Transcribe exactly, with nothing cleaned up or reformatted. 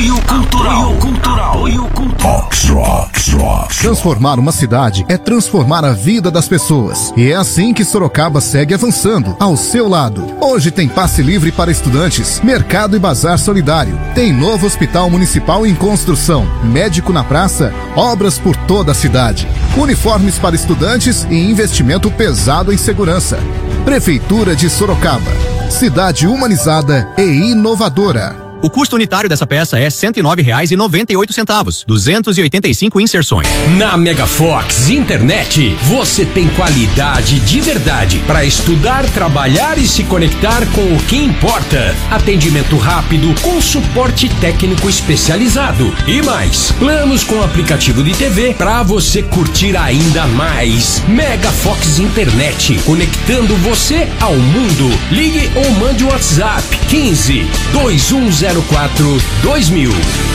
Apoio cultural. Apoio cultural. Apoio cultural. Fox Rocks, Rocks. Transformar uma cidade é transformar a vida das pessoas. E é assim que Sorocaba segue avançando, ao seu lado. Hoje tem passe livre para estudantes, mercado e bazar solidário. Tem novo hospital municipal em construção, médico na praça, obras por toda a cidade. Uniformes para estudantes e investimento pesado em segurança. Prefeitura de Sorocaba. Cidade humanizada e inovadora. O custo unitário dessa peça é cento e nove reais e noventa e oito centavos, duzentas e oitenta e cinco inserções. Na Megafox Internet, você tem qualidade de verdade para estudar, trabalhar e se conectar com o que importa. Atendimento rápido com suporte técnico especializado. E mais, planos com aplicativo de T V para você curtir ainda mais. Megafox Internet, conectando você ao mundo. Ligue ou mande o WhatsApp quinze, dois um zero quatro, dois mil.